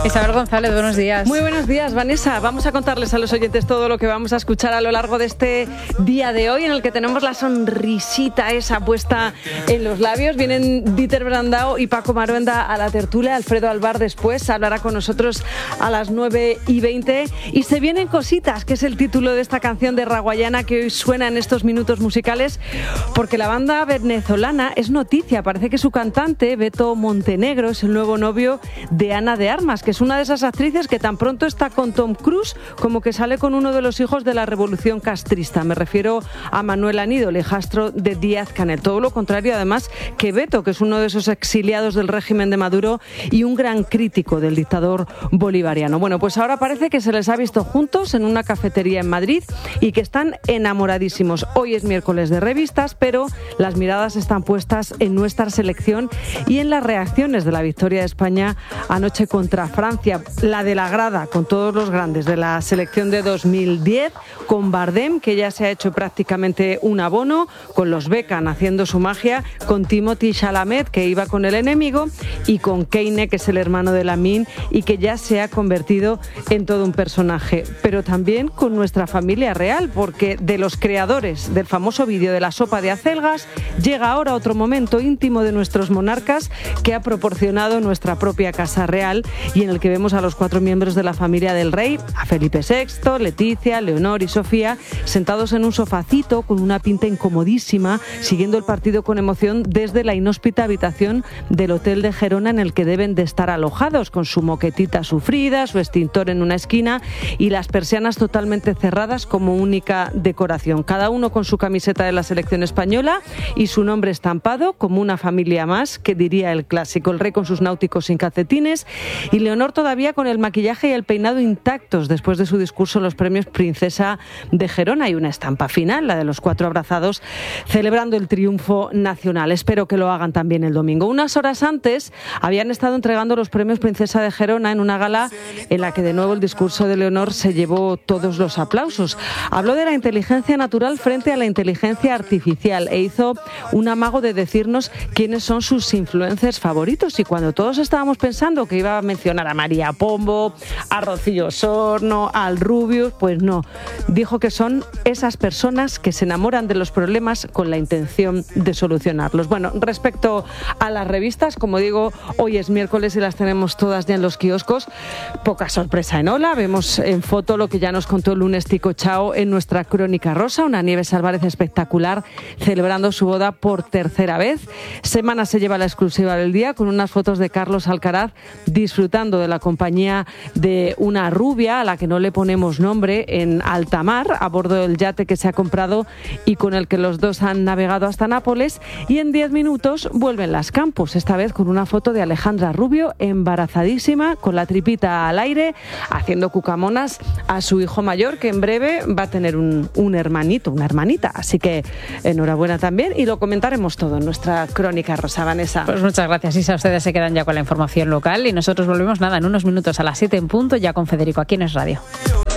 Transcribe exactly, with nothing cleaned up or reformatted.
Isabel González, buenos días. Muy buenos días, Vanessa. Vamos a contarles a los oyentes todo lo que vamos a escuchar a lo largo de este día de hoy, en el que tenemos la sonrisita esa puesta en los labios. Vienen Dieter Brandao y Paco Maruenda a la tertulia. Alfredo Alvar después hablará con nosotros a las nueve y veinte. Y se vienen cositas, que es el título de esta canción de Raguayana que hoy suena en estos minutos musicales, porque la banda venezolana es noticia. Parece que su cantante, Beto Montenegro, es el nuevo novio de Ana de Armas, que es una de esas actrices que tan pronto está con Tom Cruise como que sale con uno de los hijos de la revolución castrista. Me refiero a Manuel Aníbal, hijastro de Díaz-Canel. Todo lo contrario, además, que Beto, que es uno de esos exiliados del régimen de Maduro y un gran crítico del dictador bolivariano. Bueno, pues ahora parece que se les ha visto juntos en una cafetería en Madrid y que están enamoradísimos. Hoy es miércoles de revistas, pero las miradas están puestas en nuestra selección y en las reacciones de la victoria de España anoche contra Francia, la de la grada, con todos los grandes de la selección de dos mil diez, con Bardem, que ya se ha hecho prácticamente un abono, con los Beckham haciendo su magia, con Timothée Chalamet, que iba con el enemigo, y con Keine, que es el hermano de Lamine y que ya se ha convertido en todo un personaje. Pero también con nuestra familia real, porque de los creadores del famoso vídeo de la sopa de acelgas, llega ahora otro momento íntimo de nuestros monarcas que ha proporcionado nuestra propia Casa Real, y en el que vemos a los cuatro miembros de la familia del rey, a Felipe sexto, Leticia, Leonor y Sofía, sentados en un sofacito con una pinta incomodísima, siguiendo el partido con emoción desde la inhóspita habitación del Hotel de Gerona en el que deben de estar alojados, con su moquetita sufrida, su extintor en una esquina y las persianas totalmente cerradas como única decoración. Cada uno con su camiseta de la selección española y su nombre estampado, como una familia más, que diría el clásico. El rey con sus náuticos sin calcetines y Leonor todavía con el maquillaje y el peinado intactos después de su discurso en los premios Princesa de Gerona, y una estampa final, la de los cuatro abrazados celebrando el triunfo nacional. Espero que lo hagan también el domingo. Unas horas antes habían estado entregando los premios Princesa de Gerona en una gala en la que de nuevo el discurso de Leonor se llevó todos los aplausos. Habló de la inteligencia natural frente a la inteligencia artificial e hizo un amago de decirnos quiénes son sus influencers favoritos, y cuando todos estábamos pensando que iba a mencionar a María Pombo, a Rocío Osorno, al Rubius, pues no. Dijo que son esas personas que se enamoran de los problemas con la intención de solucionarlos. Bueno, respecto a las revistas, como digo, hoy es miércoles y las tenemos todas ya en los kioscos. Poca sorpresa en Hola. Vemos en foto lo que ya nos contó el lunes Tico Chao en nuestra crónica rosa, una Nieves Álvarez espectacular celebrando su boda por tercera vez. Semana se lleva la exclusiva del día con unas fotos de Carlos Alcaraz disfrutando de la compañía de una rubia a la que no le ponemos nombre en alta mar, a bordo del yate que se ha comprado y con el que los dos han navegado hasta Nápoles. Y en diez minutos vuelven las Campos, esta vez con una foto de Alejandra Rubio embarazadísima, con la tripita al aire, haciendo cucamonas a su hijo mayor, que en breve va a tener un, un hermanito, una hermanita. Así que enhorabuena también, y lo comentaremos todo en nuestra crónica rosa. Vanessa. Pues muchas gracias, Isa. Ustedes se quedan ya con la información local y nosotros volvemos nada en unos minutos a las siete en punto, ya con Federico aquí en Es Radio.